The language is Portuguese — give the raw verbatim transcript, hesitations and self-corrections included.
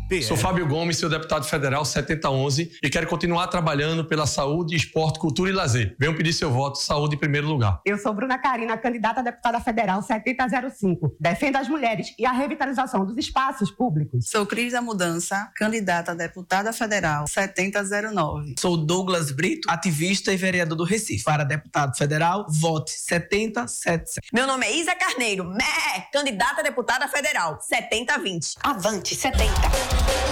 P R. Sou Fábio Gomes, seu deputado federal setenta onze e quero continuar trabalhando pela saúde, esporte, cultura e lazer. Venham pedir seu voto, saúde em primeiro lugar. Eu sou Bruna Carina, candidata a deputada federal setenta zero cinco. Defendo as mulheres e a revitalização dos espaços públicos. Sou Cris da Mudança, candidata a deputada federal setenta zero nove. Sou Douglas Brito, ativista e vereador do Recife. Para deputado federal, vote setenta setenta e sete. Meu nome é Isa Carneiro, Mé, candidata a deputada federal setenta vinte. Avante setenta.